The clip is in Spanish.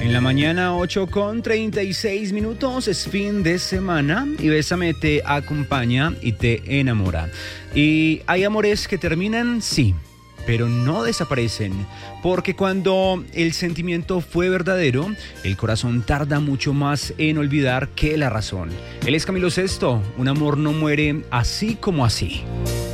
En la mañana 8:36 es fin de semana y Bésame te acompaña y te enamora. Y hay amores que terminan, sí, pero no desaparecen, porque cuando el sentimiento fue verdadero, el corazón tarda mucho más en olvidar que la razón. Él es Camilo Sesto, un amor no muere así como así.